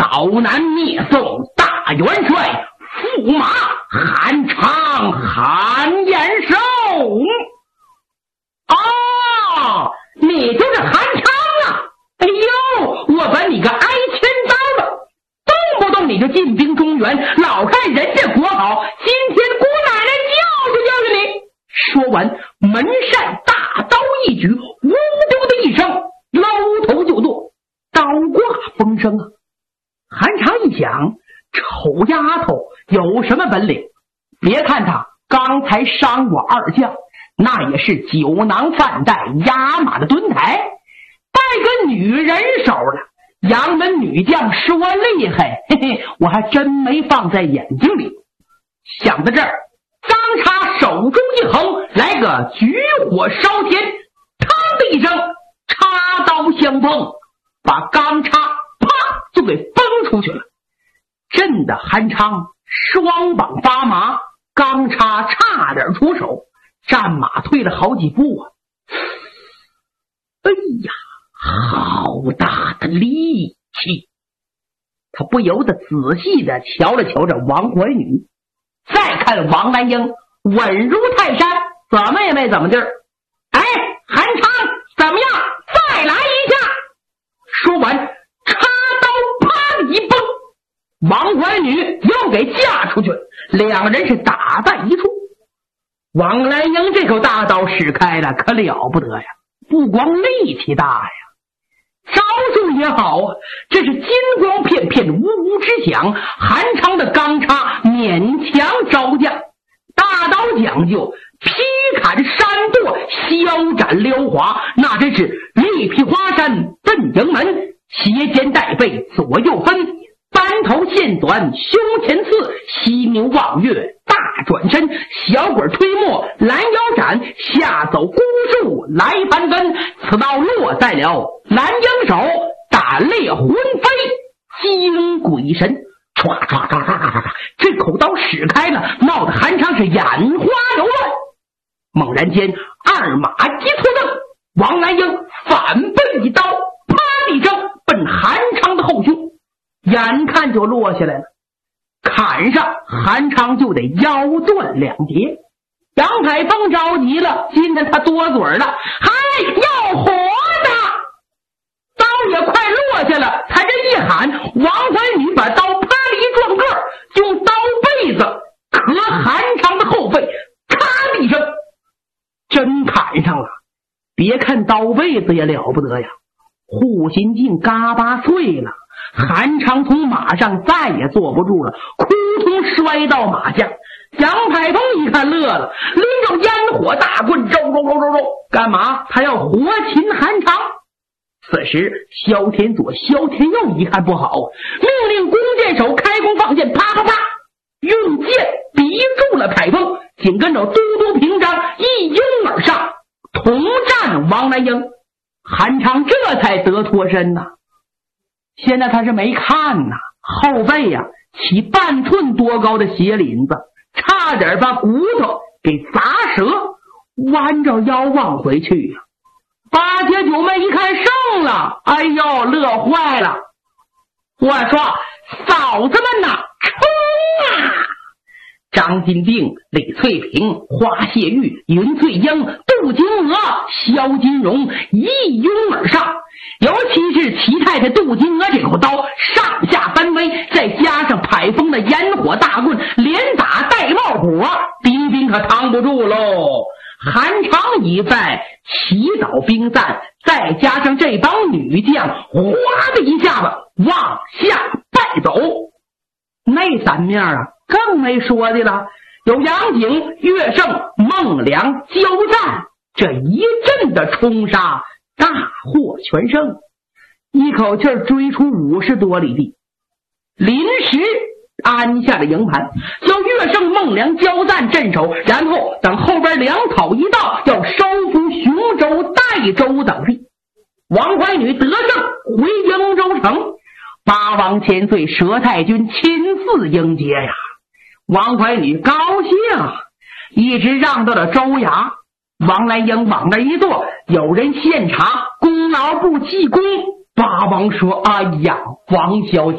扫南灭宋大元帅驸马韩昌韩延寿。哦，你就是韩昌啊！哎呦，我把你个挨千刀的，动不动你就进兵中原，老看人家国好，今天姑奶奶教你。说完，门扇大刀一举，呜丢的一声，搂头就剁，刀挂风声啊！韩昌一想，丑丫头有什么本领？别看他刚才伤我二将，那也是酒囊饭袋压马的墩台，败个女人手了。杨门女将说厉害，嘿嘿，我还真没放在眼睛里。想到这儿，张叉手中一横，来个举火烧天，嘡的一声，插刀相碰，把钢叉啪就给崩出去了，震得韩昌双膀发麻，钢叉差点出手，战马退了好几步啊！哎呀，好大的力气！他不由得仔细的瞧了瞧这王怀女，再看王兰英稳如泰山，怎么也没怎么地儿。哎，韩昌怎么样？再来一下！说完，插刀啪一崩，王怀女又给架出去，两人是打在一处。王兰英这口大刀使开了，可了不得呀！不光力气大呀，招数也好啊！这是金光片片，呜呜之响，韩昌的钢叉勉强招架。大刀讲究劈砍山剁，削斩撩滑，那真是力劈华山奔营门，斜肩带背左右分，单头线短胸前刺，西牛望月大转身，小鬼推磨拦腰斩，下走孤树来盘根，此刀落在了蓝鹰手，胆裂魂飞惊鬼神。唰唰唰唰唰唰，这口刀使开了，闹得韩昌是眼花缭乱。猛然间，二马一错蹬，王兰英反背一刀，啪的一声奔韩昌的后胸，眼看就落下来了。砍上，韩昌就得腰断两截。杨海峰着急了，今天他多嘴了，嗨，要活的！刀也快落下了，他这一喊，王怀女把刀啪的一撞个，用刀背子磕韩昌的后背，咔的一声，真砍上了。别看刀背子也了不得呀，护心镜嘎巴碎了，韩昌从马上再也坐不住了，扑通摔到马下。杨海峰一看乐了，拎着烟火大棍，肉，干嘛？他要活擒韩昌。此时萧天佐、萧天佑一看不好，命令弓箭手开弓放箭，啪啪啪，用箭逼住了凯峰，紧跟着嘟嘟平章一拥而上，同战王兰英。韩昌这才得脱身呐。现在他是没看呐，后背呀起半寸多高的血领子，差点把骨头给砸折，弯着腰往回去呀。八戒九妹一看胜了，哎呦，乐坏了。我说嫂子们呐，冲啊！张金定、李翠萍、花谢玉、云翠英、杜金娥、萧金荣一拥而上，尤其是齐太太杜金娥这口刀上下翻飞，再加上排风的烟火大棍，连打带冒火，兵兵可扛不住喽。韩昌一败，齐岛兵散，再加上这帮女将哗的一下子往下败走。那三面啊更没说的了，有杨景、岳胜、孟良交战，这一阵的冲杀，大获全胜，一口气追出50多里地，临时安下了营盘，叫岳胜、孟良交战镇守，然后等后边粮草一到，要收复雄州、代州等地。王怀女得胜回英州城，八王千岁佘太君亲自迎接呀。王怀女高兴，一直让到了州衙。王兰英往那一坐，有人献茶，功劳不记功。八王说：哎呀，王小姐